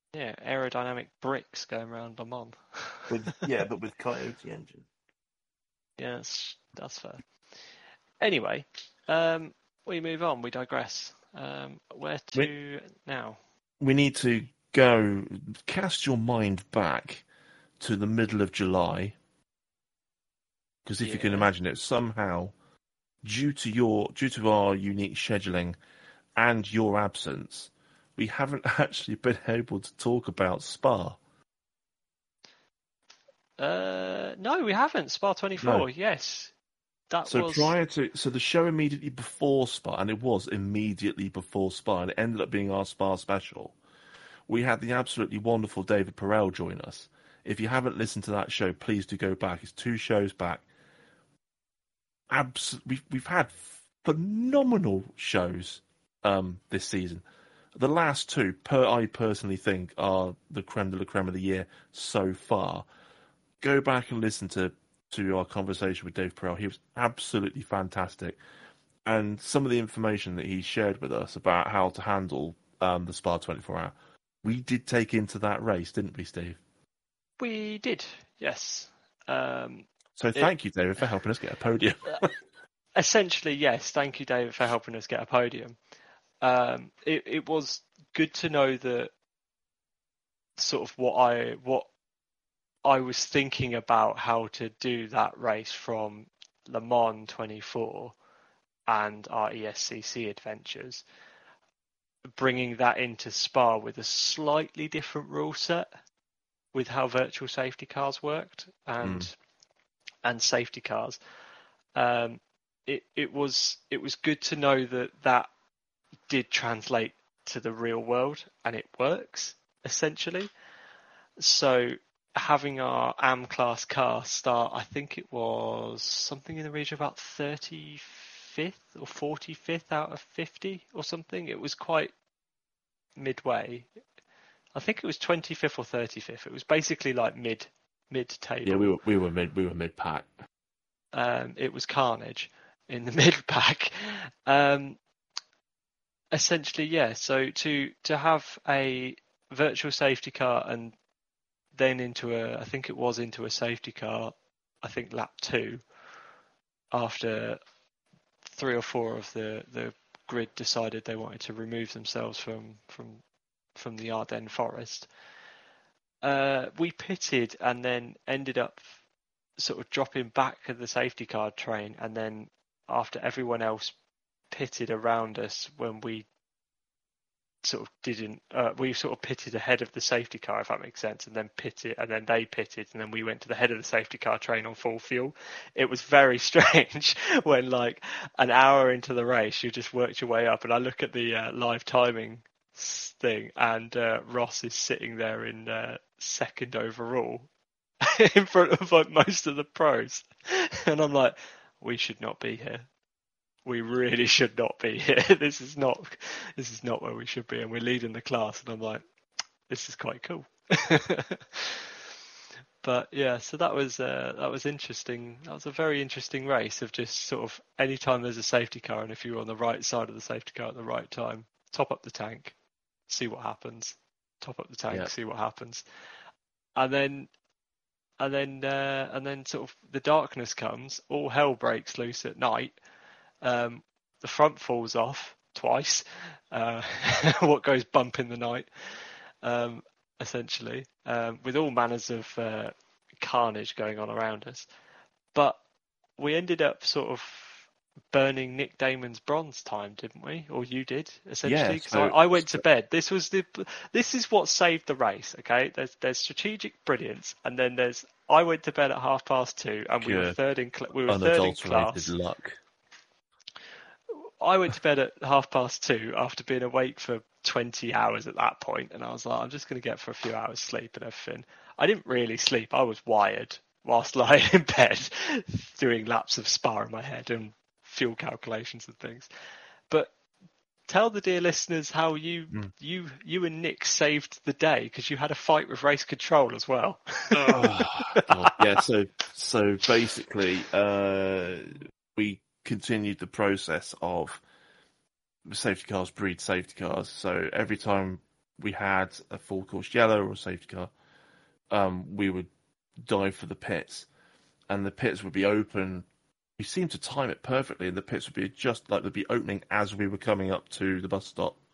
Yeah, aerodynamic bricks going around Le Mans. With, yeah, but with Coyote engine. Yeah, that's, that's fair. Anyway, um, we move on. We digress. Um, where to We, now? we need to go, cast your mind back to the middle of July. Because if Yeah. you can imagine it, somehow, due to your, due to our unique scheduling and your absence, we haven't actually been able to talk about Spa. Uh, no, we haven't. Spa twenty-four. No. Yes, that So was. prior to, so the show immediately before Spa, and it was immediately before Spa, and it ended up being our Spa special. We had the absolutely wonderful David Perel join us. If you haven't listened to that show, please do go back. It's two shows back. Abs- we've we've had phenomenal shows um, this season. The last two, per I personally think, are the creme de la creme of the year so far. Go back and listen to, to our conversation with Dave Perel. He was absolutely fantastic. And some of the information that he shared with us about how to handle um, the Spa twenty-four hour, we did take into that race, didn't we, Steve? We did, yes. Um, so thank it, you, David, for helping us get a podium. Essentially, yes. Thank you, David, for helping us get a podium. Um, it, it was good to know that sort of what I what I was thinking about how to do that race from Le Mans twenty-four and our E S C C adventures, bringing that into Spa with a slightly different rule set with how virtual safety cars worked and mm. and safety cars. Um, it it was it was good to know that that did translate to the real world and it works essentially. So having our A M class car start, I think it was something in the region of about thirty-fifth or forty-fifth out of fifty or something. It was quite midway. I think it was twenty-fifth or thirty-fifth. It was basically like mid mid table. Yeah, we were we were mid we were mid pack. Um, it was carnage in the mid pack. Um, essentially, yeah. So to to have a virtual safety car and then into a, I think it was into a safety car, I think lap two, after three or four of the, the grid decided they wanted to remove themselves from from from the Ardennes forest. Uh, we pitted and then ended up sort of dropping back at the safety car train, and then after everyone else pitted around us when we sort of didn't uh, we sort of pitted ahead of the safety car, if that makes sense, and then pitted and then they pitted and then we went to the head of the safety car train on full fuel. It was very strange when like an hour into the race you just worked your way up, and I look at the uh, live timing thing and uh, Ross is sitting there in uh, second overall in front of like most of the pros, and I'm like, we should not be here. We really should not be here. This is not this is not where we should be, and we're leading the class, and I'm like, this is quite cool. But yeah, so that was uh, that was interesting. That was a very interesting race of just sort of any time there's a safety car, and if you're on the right side of the safety car at the right time, top up the tank, see what happens. Top up the tank, yeah. See what happens, and then and then uh, and then sort of the darkness comes. All hell breaks loose at night. Um, the front falls off twice. Uh, what goes bump in the night, um, essentially, um, with all manners of uh, carnage going on around us. But we ended up sort of burning Nick Damon's bronze time, didn't we? Or you did, essentially, because yeah, so, I, I went to bed. This was the. This is what saved the race. Okay, there's there's strategic brilliance, and then there's. I went to bed at half past two, and we were third in. Cl- we were third in class. Luck. I went to bed at half past two after being awake for twenty hours at that point, and I was like, I'm just going to get for a few hours sleep and everything. I didn't really sleep. I was wired whilst lying in bed, doing laps of Spa in my head and fuel calculations and things. But tell the dear listeners how you mm. you you and Nick saved the day, because you had a fight with race control as well. oh, God. Yeah, so so basically, uh, we continued the process of safety cars breed safety cars. So every time we had a full course yellow or a safety car, um, we would dive for the pits, and the pits would be open. We seemed to time it perfectly, and the pits would be just like they'd be opening as we were coming up to the bus stop.